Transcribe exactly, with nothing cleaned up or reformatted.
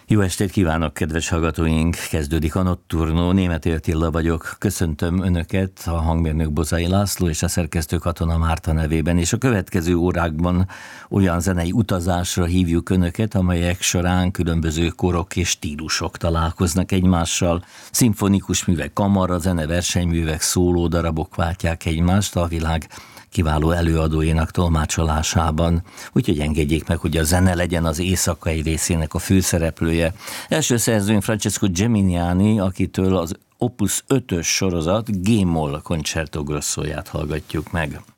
Jó estét kívánok, kedves hallgatóink! Kezdődik a Nocturno, Németh Attila vagyok. Köszöntöm Önöket, a hangmérnök Bozai László és a szerkesztő Katona Márta nevében, és a következő órákban olyan zenei utazásra hívjuk Önöket, amelyek során különböző korok és stílusok találkoznak egymással. Szimfonikus művek, kamara, zene, versenyművek, szólódarabok váltják egymást a világ kiváló előadóinak tolmácsolásában. Úgyhogy engedjék meg, hogy a zene legyen az éjszakai részének a főszereplője. Első szerzőnk Francesco Geminiani, akitől az Opus ötös sorozat G-moll Concerto Grossóját hallgatjuk meg.